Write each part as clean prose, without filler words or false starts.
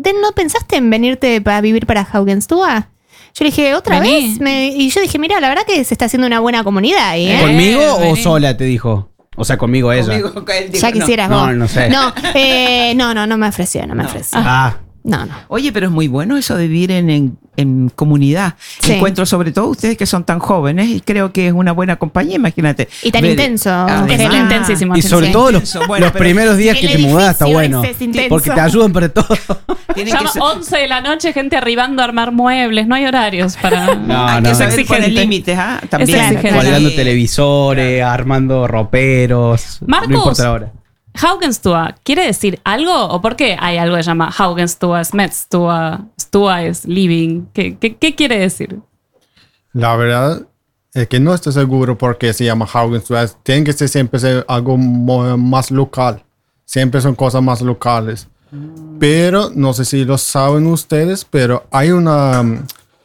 ¿no pensaste en venirte a vivir para Haugenstua? Yo le dije, ¿otra vez? Y yo dije, mira, la verdad que se está haciendo una buena comunidad ahí, ¿eh? ¿Conmigo o sola te dijo? O sea, conmigo ella. Conmigo, él dijo, Ya quisieras vos. No sé. No me ofreció. No. Oye, pero es muy bueno eso de vivir en comunidad. Sí. Encuentro sobre todo ustedes que son tan jóvenes y creo que es una buena compañía, imagínate. Y tan intenso. Es intensísimo. Y sobre todo los Bueno, pero primeros días que te mudás está bueno. es intenso. Porque te ayudan para todo. tienen que Llama ser- 11 de la noche, gente arribando a armar muebles. No hay horarios para... No, hay que saber poner exigente. límites, ¿ah? También. Es exigente. Colgando televisores, armando roperos. Marcos. No importa la hora. Haugenstua, ¿quiere decir algo? ¿O por qué hay algo que se llama Haugenstua, Smetstua, Stua es living? ¿Qué quiere decir? La verdad es que no estoy seguro por qué se llama Haugenstua. Tiene que siempre ser algo más local. Siempre son cosas más locales. Pero no sé si lo saben ustedes, pero hay una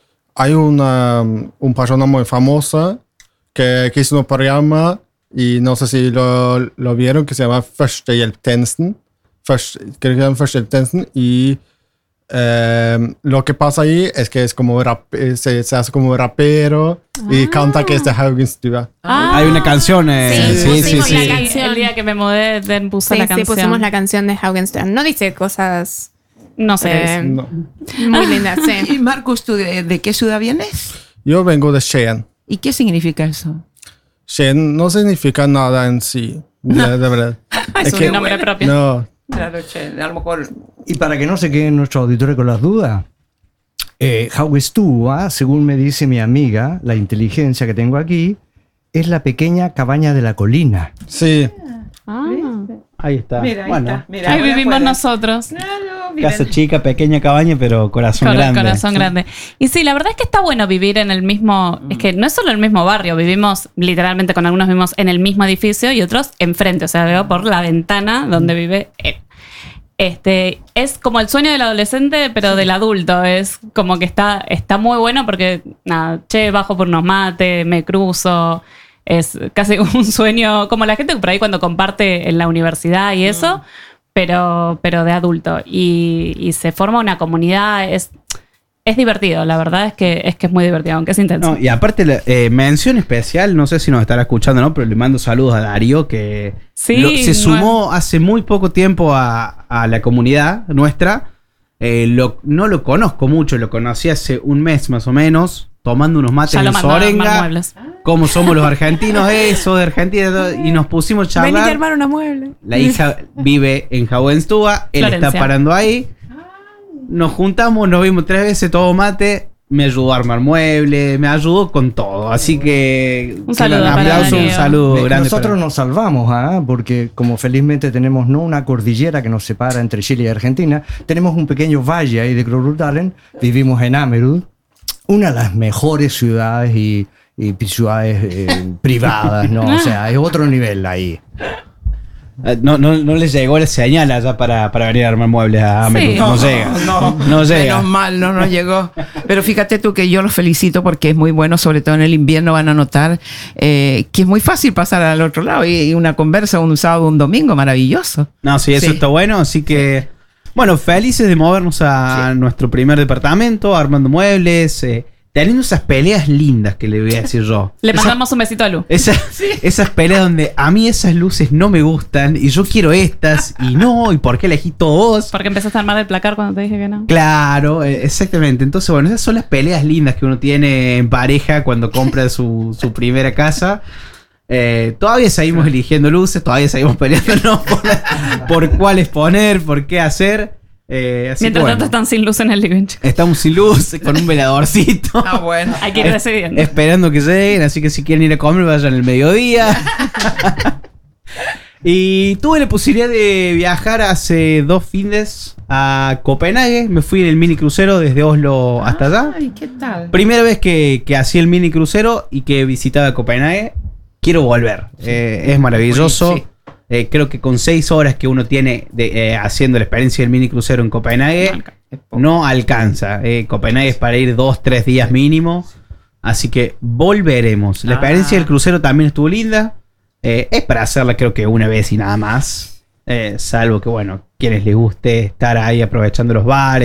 persona muy famosa que hizo un programa y no sé si lo vieron, que se llama Førstehjelptjenesten. Creo que se llama Førstehjelptjenesten. Y lo que pasa ahí es que es como se hace como rapero y canta que es de Haugenstua. Hay una canción. Sí, pusimos la canción. El día que me mudé, puse la canción. Sí, pusimos la canción de Haugenstua. No dice cosas No sé. No. muy lindas, sí. Y Marcus, ¿tú de qué ciudad vienes? Yo vengo de Skien. ¿Y qué significa eso? Skien no significa nada en sí, de verdad. Es un nombre propio. No, Claro, a lo mejor... Y para que no se queden nuestros auditores con las dudas, Haugenstua, según me dice mi amiga, la inteligencia que tengo aquí, es la pequeña cabaña de la colina. sí. Ahí está. Mira, ahí Bueno, está. Mira, Ahí ahora vivimos puedes. nosotros. Claro, viven- casa chica, pequeña cabaña, pero corazón grande. Corazón grande. Y sí, la verdad es que está bueno vivir en el mismo... Es que no es solo el mismo barrio. Vivimos, literalmente, con algunos vivimos en el mismo edificio y otros enfrente. O sea, veo por la ventana donde vive él. Es como el sueño del adolescente, pero del adulto. Es como que está muy bueno porque, nada, bajo por unos mates, me cruzo. Es casi un sueño, como la gente que por ahí cuando comparte en la universidad y eso, pero de adulto. Y se forma una comunidad, es divertido, la verdad es que es muy divertido, aunque es intenso. No, y aparte, mención especial, no sé si nos estará escuchando, ¿no? Pero le mando saludos a Darío, que Sí, se sumó hace muy poco tiempo a la comunidad nuestra. No lo conozco mucho, lo conocí hace un mes más o menos, tomando unos mates Ya lo en mandó a armar Sorenga. muebles. Como somos los argentinos, eso de Argentina, y nos pusimos a charlar. Venite a armar una mueble. La hija vive en Haugenstua, él Florencia. está parando ahí. Nos juntamos, nos vimos 3 veces, todo mate. Me ayudó a armar muebles, me ayudó con todo. Así que Un saludo un para aplauso, un Darío. saludo grande. Nosotros para- nos salvamos, porque como felizmente tenemos no una cordillera que nos separa entre Chile y Argentina, tenemos un pequeño valle ahí de Groruddalen, vivimos en Amerud, una de las mejores ciudades y ciudades privadas, ¿no? O sea, es otro nivel ahí. No les llegó la señal allá para venir a armar muebles a Amerud. Sí. No llega. No llega. Menos mal, no nos llegó. Pero fíjate tú que yo los felicito porque es muy bueno, sobre todo en el invierno van a notar que es muy fácil pasar al otro lado y una conversa un sábado, un domingo, maravilloso. No, sí, eso Sí. está bueno. Así que, bueno, felices de movernos a nuestro primer departamento, armando muebles, teniendo esas peleas lindas que le voy a decir yo. Le mandamos un besito a Lu. Esas peleas donde a mí esas luces no me gustan y yo quiero estas y no, y por qué elegí todo vos. Porque empezaste a armar el placar cuando te dije que no. Claro, exactamente. Entonces, bueno, esas son las peleas lindas que uno tiene en pareja cuando compra su primera casa. Todavía seguimos eligiendo luces, todavía seguimos peleándonos por cuáles poner, por qué hacer. Así que, Mientras bueno, tanto están sin luz en el living. estamos sin luz, con un veladorcito. Ah, bueno. Hay que ir decidiendo. Esperando que lleguen, así que si quieren ir a comer, vayan el mediodía. Y tuve la posibilidad de viajar hace 2 fines a Copenhague. Me fui en el mini crucero desde Oslo hasta allá. Ay, ¿qué tal? Primera vez que hacía el mini crucero y que visitaba Copenhague. Quiero volver. Es maravilloso. Sí. Creo que con 6 horas que uno tiene haciendo la experiencia del mini crucero en Copenhague, no alcanza. Copenhague es para ir 2-3 días mínimo. Así que volveremos. La experiencia del crucero también estuvo linda. Es para hacerla creo que una vez y nada más. Salvo que, bueno, quienes les guste estar ahí aprovechando los bares